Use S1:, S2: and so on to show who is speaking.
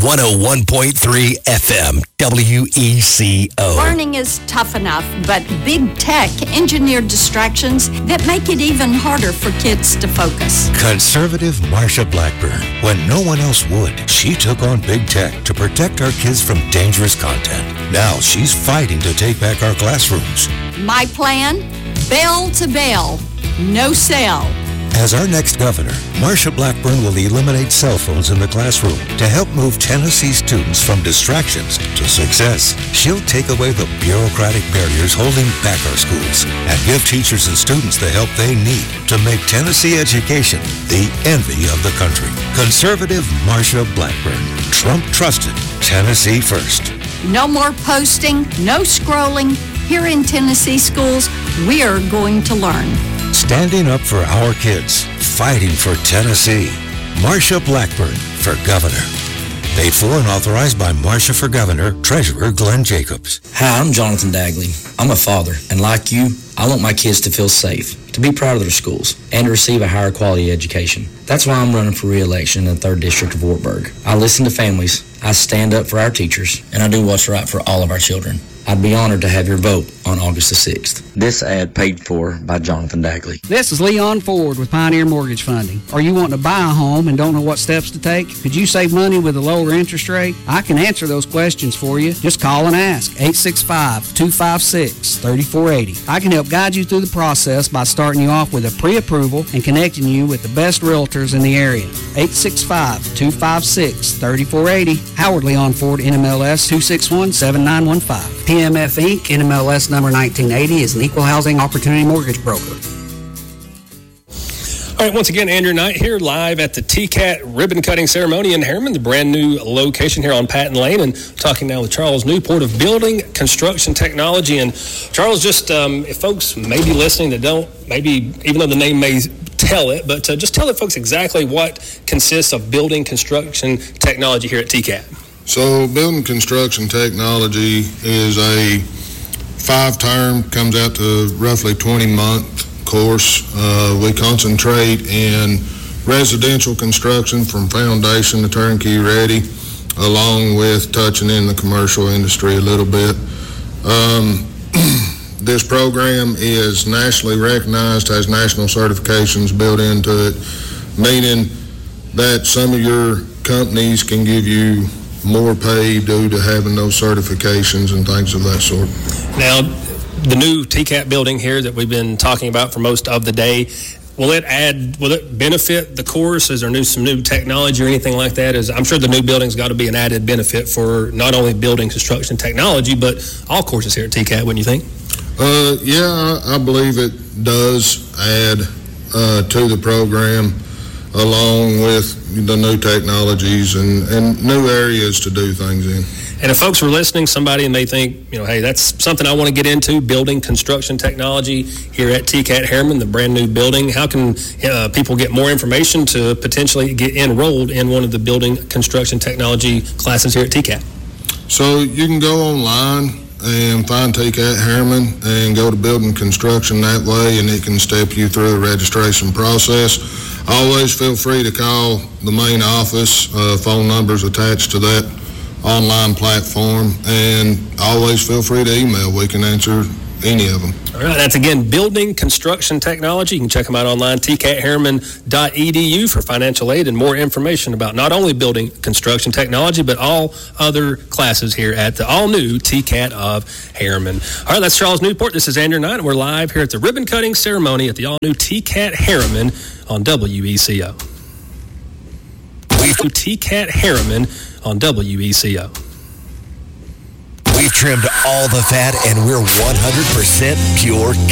S1: 101.3 FM, WECO.
S2: Learning is tough enough, but big tech engineered distractions that make it even harder for kids to focus.
S3: Conservative Marsha Blackburn. When no one else would, she took on big tech to protect our kids from dangerous content. Now she's fighting to take back our classrooms.
S2: My plan? Bell to bell. No cell.
S3: As our next governor, Marsha Blackburn will eliminate cell phones in the classroom to help move Tennessee students from distractions to success. She'll take away the bureaucratic barriers holding back our schools and give teachers and students the help they need to make Tennessee education the envy of the country. Conservative Marsha Blackburn. Trump trusted. Tennessee first.
S2: No more posting, no scrolling. Here in Tennessee schools, we're going to learn.
S3: Standing up for our kids, fighting for Tennessee. Marsha Blackburn for governor. Paid for and authorized by Marsha for Governor, Treasurer Glenn Jacobs.
S4: Hi, I'm Jonathan Dagley. I'm a father, and like you, I want my kids to feel safe, to be proud of their schools, and to receive a higher quality education. That's why I'm running for re-election in the 3rd District of Wartburg. I listen to families, I stand up for our teachers, and I do what's right for all of our children. I'd be honored to have your vote on August the 6th. This ad paid for by Jonathan Dagley.
S5: This is Leon Ford with Pioneer Mortgage Funding. Are you wanting to buy a home and don't know what steps to take? Could you save money with a lower interest rate? I can answer those questions for you. Just call and ask. 865-256-3480. I can help guide you through the process by starting you off with a pre-approval and connecting you with the best realtors in the area. 865-256-3480. Howard Leon Ford, NMLS 261-7915. PMF Inc., NMLS number 1980, is an equal housing opportunity mortgage broker.
S6: All right, once again, Andrew Knight here live at the TCAT ribbon cutting ceremony in Harriman, the brand new location here on Patton Lane, and talking now with Charles Newport of Building Construction Technology. And Charles, just if folks may be listening that don't, maybe even though the name may tell it, but just tell the folks exactly what consists of Building Construction Technology here at TCAT.
S7: So Building Construction Technology is a 5-term, comes out to roughly 20-month course. We concentrate in residential construction from foundation to turnkey ready, along with touching in the commercial industry a little bit. This program is nationally recognized, has national certifications built into it, meaning that some of your companies can give you more pay due to having those certifications and things of that sort.
S6: Now, the new TCAT building here that we've been talking about for most of the day, will it benefit the course? Is there some new technology or anything like that? I'm sure the new building's got to be an added benefit for not only building construction technology, but all courses here at TCAT, wouldn't you think?
S7: Yeah, I believe it does add to the program, along with the new technologies and new areas to do things in.
S6: And if folks were listening, somebody may think, hey, that's something I want to get into, building construction technology here at TCAT Harriman, the brand new building. How can people get more information to potentially get enrolled in one of the building construction technology classes here at TCAT?
S7: So you can go online and find TCAT Harriman and go to building construction that way, and it can step you through the registration process. Always feel free to call the main office. Phone numbers attached to that online platform, and always feel free to email. We can answer any of them.
S6: All right, that's again Building Construction Technology. You can check them out online, tcatharriman.edu, for financial aid and more information about not only building construction technology, but all other classes here at the all-new TCAT of Harriman. All right, that's Charles Newport. This is Andrew Knight, and we're live here at the ribbon cutting ceremony at the all-new TCAT Harriman on WECO. We've TCAT Harriman on WECO.
S1: We've trimmed all the fat and we're 100% pure